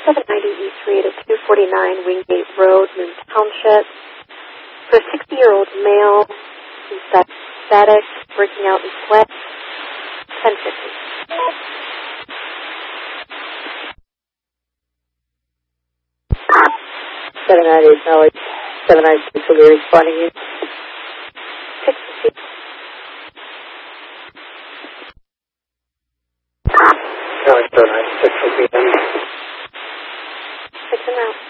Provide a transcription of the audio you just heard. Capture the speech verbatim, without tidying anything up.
seven ninety E three to two forty-nine Wingate Road, Moon Township. For a sixty-year-old male who's static, breaking out in sweat, ten fifty. seven ninety acknowledge. seven ninety-six will be responding in. six fifty. seven ninety-six will be in. six and out.